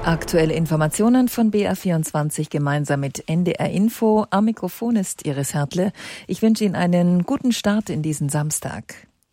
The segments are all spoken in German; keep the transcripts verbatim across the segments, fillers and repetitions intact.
Aktuelle Informationen von B R vierundzwanzig gemeinsam mit N D R Info. Am Mikrofon ist Iris Hertle. Ich wünsche Ihnen einen guten Start in diesen Samstag.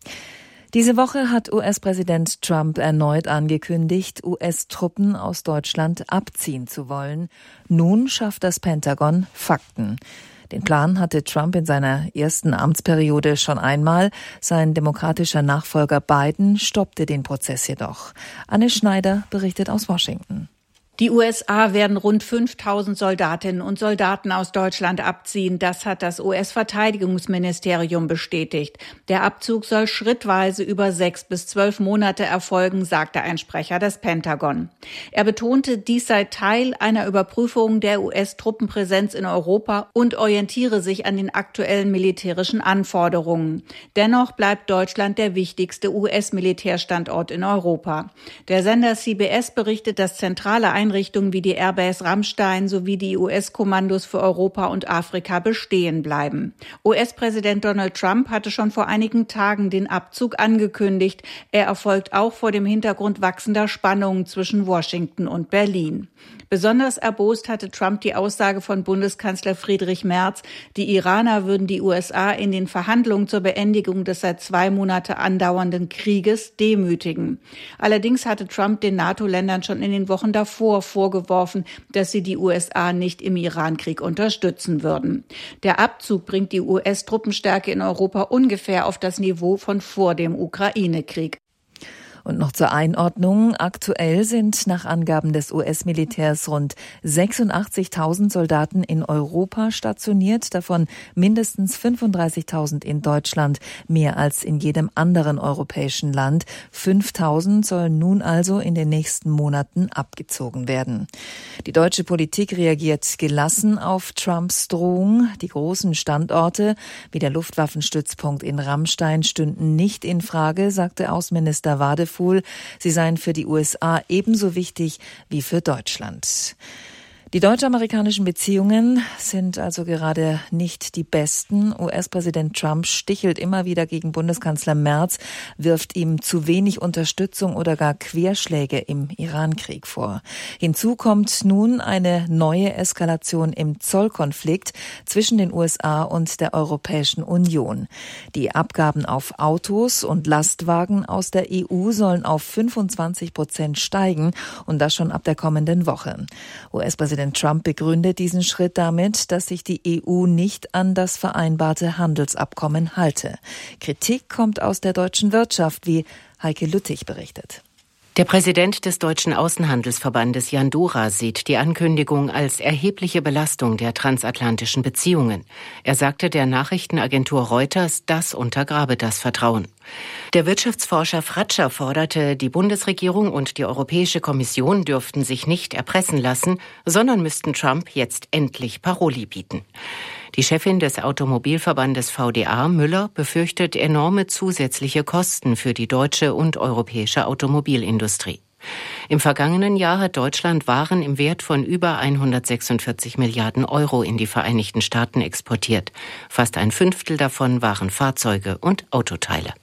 Diese Woche hat U S-Präsident Trump erneut angekündigt, U S-Truppen aus Deutschland abziehen zu wollen. Nun schafft das Pentagon Fakten. Den Plan hatte Trump in seiner ersten Amtsperiode schon einmal. Sein demokratischer Nachfolger Biden stoppte den Prozess jedoch. Anne Schneider berichtet aus Washington. Die U S A werden rund fünftausend Soldatinnen und Soldaten aus Deutschland abziehen. Das hat das U S-Verteidigungsministerium bestätigt. Der Abzug soll schrittweise über sechs bis zwölf Monate erfolgen, sagte ein Sprecher des Pentagon. Er betonte, dies sei Teil einer Überprüfung der U S-Truppenpräsenz in Europa und orientiere sich an den aktuellen militärischen Anforderungen. Dennoch bleibt Deutschland der wichtigste U S-Militärstandort in Europa. Der Sender C B S berichtet, dass zentrale Einrichtungen wie die Airbase Ramstein sowie die U S-Kommandos für Europa und Afrika bestehen bleiben. U S-Präsident Donald Trump hatte schon vor einigen Tagen den Abzug angekündigt. Er erfolgt auch vor dem Hintergrund wachsender Spannungen zwischen Washington und Berlin. Besonders erbost hatte Trump die Aussage von Bundeskanzler Friedrich Merz, die Iraner würden die U S A in den Verhandlungen zur Beendigung des seit zwei Monate andauernden Krieges demütigen. Allerdings hatte Trump den NATO-Ländern schon in den Wochen davor vorgeworfen, dass sie die U S A nicht im Irankrieg unterstützen würden. Der Abzug bringt die U S-Truppenstärke in Europa ungefähr auf das Niveau von vor dem Ukraine-Krieg. Und noch zur Einordnung. Aktuell sind nach Angaben des U S-Militärs rund sechsundachtzigtausend Soldaten in Europa stationiert, davon mindestens fünfunddreißigtausend in Deutschland, mehr als in jedem anderen europäischen Land. fünftausend sollen nun also in den nächsten Monaten abgezogen werden. Die deutsche Politik reagiert gelassen auf Trumps Drohung. Die großen Standorte wie der Luftwaffenstützpunkt in Ramstein stünden nicht in Frage, sagte Außenminister Wadefuhl. Sie seien für die U S A ebenso wichtig wie für Deutschland. Die deutsch-amerikanischen Beziehungen sind also gerade nicht die besten. U S-Präsident Trump stichelt immer wieder gegen Bundeskanzler Merz, wirft ihm zu wenig Unterstützung oder gar Querschläge im Irankrieg vor. Hinzu kommt nun eine neue Eskalation im Zollkonflikt zwischen den U S A und der Europäischen Union. Die Abgaben auf Autos und Lastwagen aus der E U sollen auf fünfundzwanzig Prozent steigen und das schon ab der kommenden Woche. U S-Präsident Trump begründet diesen Schritt damit, dass sich die E U nicht an das vereinbarte Handelsabkommen halte. Kritik kommt aus der deutschen Wirtschaft, wie Heike Lüttich berichtet. Der Präsident des Deutschen Außenhandelsverbandes Jan Dora sieht die Ankündigung als erhebliche Belastung der transatlantischen Beziehungen. Er sagte der Nachrichtenagentur Reuters, das untergrabe das Vertrauen. Der Wirtschaftsforscher Fratscher forderte, die Bundesregierung und die Europäische Kommission dürften sich nicht erpressen lassen, sondern müssten Trump jetzt endlich Paroli bieten. Die Chefin des Automobilverbandes V D A, Müller, befürchtet enorme zusätzliche Kosten für die deutsche und europäische Automobilindustrie. Im vergangenen Jahr hat Deutschland Waren im Wert von über hundertsechsundvierzig Milliarden Euro in die Vereinigten Staaten exportiert. Fast ein Fünftel davon waren Fahrzeuge und Autoteile.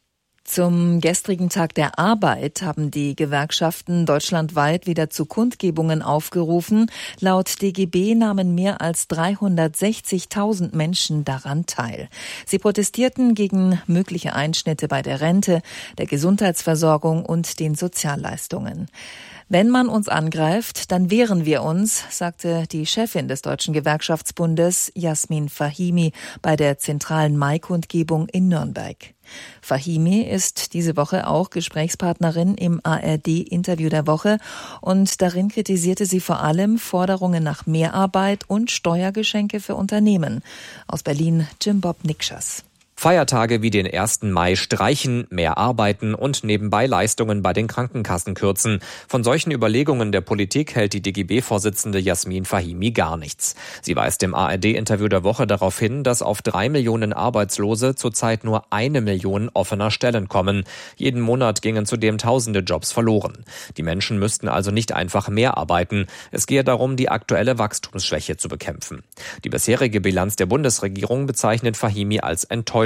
Zum gestrigen Tag der Arbeit haben die Gewerkschaften deutschlandweit wieder zu Kundgebungen aufgerufen. Laut D G B nahmen mehr als dreihundertsechzigtausend Menschen daran teil. Sie protestierten gegen mögliche Einschnitte bei der Rente, der Gesundheitsversorgung und den Sozialleistungen. Wenn man uns angreift, dann wehren wir uns, sagte die Chefin des Deutschen Gewerkschaftsbundes, Jasmin Fahimi, bei der zentralen Mai-Kundgebung in Nürnberg. Fahimi ist diese Woche auch Gesprächspartnerin im A R D-Interview der Woche und darin kritisierte sie vor allem Forderungen nach Mehrarbeit und Steuergeschenke für Unternehmen. Aus Berlin Jim Bob Nikschas. Feiertage wie den ersten Mai streichen, mehr arbeiten und nebenbei Leistungen bei den Krankenkassen kürzen. Von solchen Überlegungen der Politik hält die D G B-Vorsitzende Jasmin Fahimi gar nichts. Sie weist im A R D-Interview der Woche darauf hin, dass auf drei Millionen Arbeitslose zurzeit nur eine Million offener Stellen kommen. Jeden Monat gingen zudem tausende Jobs verloren. Die Menschen müssten also nicht einfach mehr arbeiten. Es gehe darum, die aktuelle Wachstumsschwäche zu bekämpfen. Die bisherige Bilanz der Bundesregierung bezeichnet Fahimi als enttäuschend.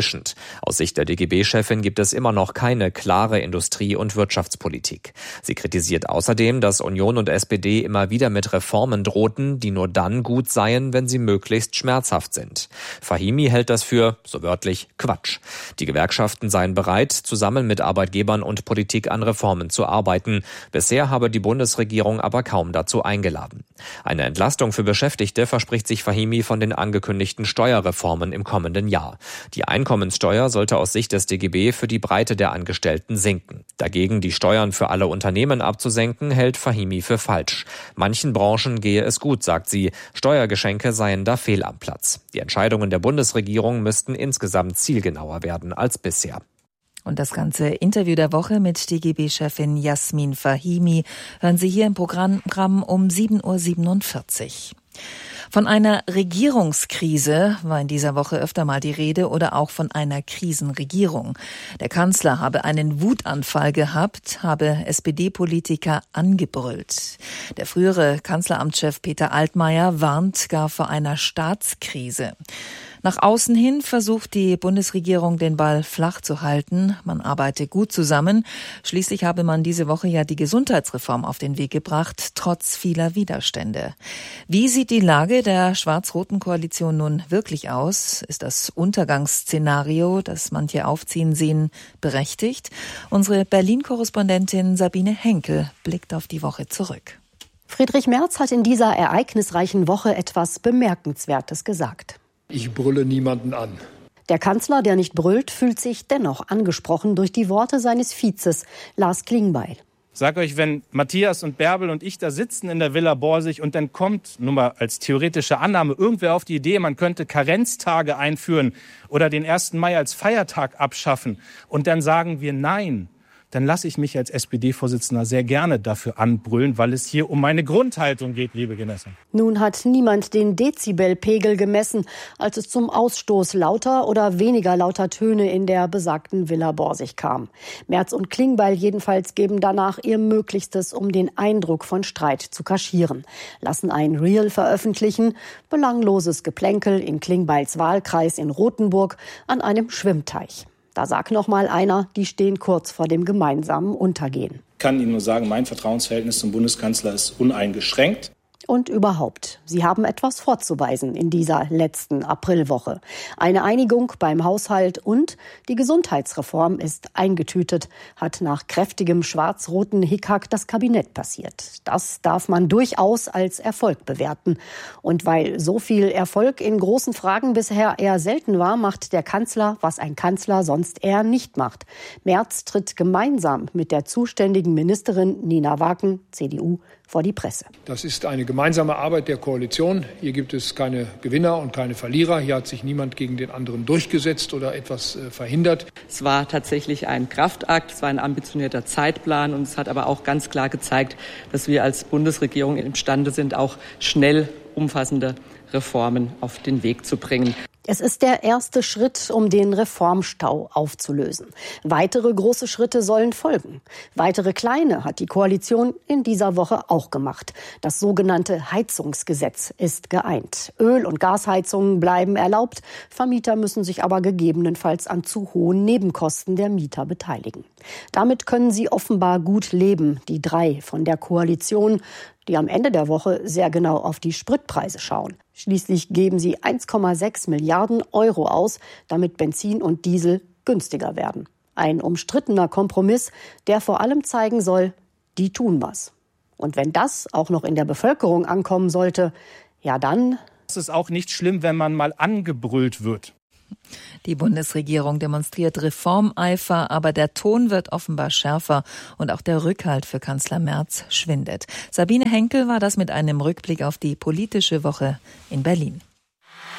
enttäuschend. Aus Sicht der D G B-Chefin gibt es immer noch keine klare Industrie- und Wirtschaftspolitik. Sie kritisiert außerdem, dass Union und S P D immer wieder mit Reformen drohten, die nur dann gut seien, wenn sie möglichst schmerzhaft sind. Fahimi hält das für, so wörtlich, Quatsch. Die Gewerkschaften seien bereit, zusammen mit Arbeitgebern und Politik an Reformen zu arbeiten. Bisher habe die Bundesregierung aber kaum dazu eingeladen. Eine Entlastung für Beschäftigte verspricht sich Fahimi von den angekündigten Steuerreformen im kommenden Jahr. Die Einkommenssteuer sollte aus Sicht des D G B für die Breite der Angestellten sinken. Dagegen die Steuern für alle Unternehmen abzusenken, hält Fahimi für falsch. Manchen Branchen gehe es gut, sagt sie. Steuergeschenke seien da fehl am Platz. Die Entscheidungen der Bundesregierung müssten insgesamt zielgenauer werden als bisher. Und das ganze Interview der Woche mit D G B-Chefin Yasmin Fahimi hören Sie hier im Programm um sieben Uhr siebenundvierzig. Von einer Regierungskrise war in dieser Woche öfter mal die Rede oder auch von einer Krisenregierung. Der Kanzler habe einen Wutanfall gehabt, habe S P D-Politiker angebrüllt. Der frühere Kanzleramtschef Peter Altmaier warnt gar vor einer Staatskrise. Nach außen hin versucht die Bundesregierung, den Ball flach zu halten. Man arbeite gut zusammen. Schließlich habe man diese Woche ja die Gesundheitsreform auf den Weg gebracht, trotz vieler Widerstände. Wie sieht die Lage der schwarz-roten Koalition nun wirklich aus? Ist das Untergangsszenario, das manche aufziehen sehen, berechtigt? Unsere Berlin-Korrespondentin Sabine Henkel blickt auf die Woche zurück. Friedrich Merz hat in dieser ereignisreichen Woche etwas Bemerkenswertes gesagt. Ich brülle niemanden an. Der Kanzler, der nicht brüllt, fühlt sich dennoch angesprochen durch die Worte seines Vizes, Lars Klingbeil. Sag euch, wenn Matthias und Bärbel und ich da sitzen in der Villa Borsig und dann kommt, nur mal als theoretische Annahme, irgendwer auf die Idee, man könnte Karenztage einführen oder den ersten Mai als Feiertag abschaffen und dann sagen wir nein, dann lasse ich mich als S P D-Vorsitzender sehr gerne dafür anbrüllen, weil es hier um meine Grundhaltung geht, liebe Genossen. Nun hat niemand den Dezibelpegel gemessen, als es zum Ausstoß lauter oder weniger lauter Töne in der besagten Villa Borsig kam. Merz und Klingbeil jedenfalls geben danach ihr Möglichstes, um den Eindruck von Streit zu kaschieren. Lassen ein Reel veröffentlichen, belangloses Geplänkel in Klingbeils Wahlkreis in Rothenburg an einem Schwimmteich. Da sagt noch mal einer, die stehen kurz vor dem gemeinsamen Untergehen. Ich kann Ihnen nur sagen, mein Vertrauensverhältnis zum Bundeskanzler ist uneingeschränkt. Und überhaupt, sie haben etwas vorzuweisen in dieser letzten Aprilwoche. Eine Einigung beim Haushalt und die Gesundheitsreform ist eingetütet, hat nach kräftigem schwarz-roten Hickhack das Kabinett passiert. Das darf man durchaus als Erfolg bewerten. Und weil so viel Erfolg in großen Fragen bisher eher selten war, macht der Kanzler, was ein Kanzler sonst eher nicht macht. Merz tritt gemeinsam mit der zuständigen Ministerin Nina Waken, C D U, vor die Presse. Das ist eine gemeinsame Arbeit der Koalition. Hier gibt es keine Gewinner und keine Verlierer. Hier hat sich niemand gegen den anderen durchgesetzt oder etwas äh, verhindert. Es war tatsächlich ein Kraftakt, es war ein ambitionierter Zeitplan und es hat aber auch ganz klar gezeigt, dass wir als Bundesregierung imstande sind, auch schnell umfassende Reformen auf den Weg zu bringen. Es ist der erste Schritt, um den Reformstau aufzulösen. Weitere große Schritte sollen folgen. Weitere kleine hat die Koalition in dieser Woche auch gemacht. Das sogenannte Heizungsgesetz ist geeint. Öl- und Gasheizungen bleiben erlaubt. Vermieter müssen sich aber gegebenenfalls an zu hohen Nebenkosten der Mieter beteiligen. Damit können sie offenbar gut leben, die drei von der Koalition, die am Ende der Woche sehr genau auf die Spritpreise schauen. Schließlich geben sie eins Komma sechs Milliarden Euro aus, damit Benzin und Diesel günstiger werden. Ein umstrittener Kompromiss, der vor allem zeigen soll, die tun was. Und wenn das auch noch in der Bevölkerung ankommen sollte, ja dann... Es ist auch nicht schlimm, wenn man mal angebrüllt wird. Die Bundesregierung demonstriert Reformeifer, aber der Ton wird offenbar schärfer und auch der Rückhalt für Kanzler Merz schwindet. Sabine Henkel war das mit einem Rückblick auf die politische Woche in Berlin.